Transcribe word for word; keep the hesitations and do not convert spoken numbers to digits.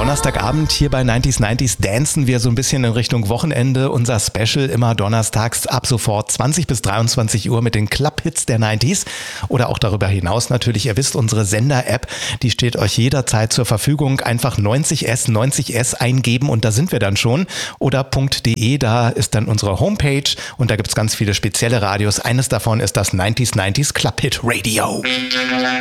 Donnerstagabend hier bei neunzig neunzig dancen wir so ein bisschen in Richtung Wochenende. Unser Special immer donnerstags ab sofort zwanzig bis dreiundzwanzig Uhr mit den Club-Hits der neunziger oder auch darüber hinaus natürlich. Ihr wisst, unsere Sender-App, die steht euch jederzeit zur Verfügung. Einfach neunzig S, neunzig S eingeben und da sind wir dann schon. Oder .de, da ist dann unsere Homepage und da gibt es ganz viele spezielle Radios. Eines davon ist das neunzig neunzig Club-Hit Radio.